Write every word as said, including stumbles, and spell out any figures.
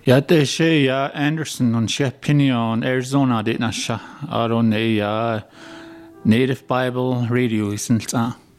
Ja, det sé ja Anderson on sé Pinion, Arizona dit na sha. Aron é ja Native Bible Radio isn't ah.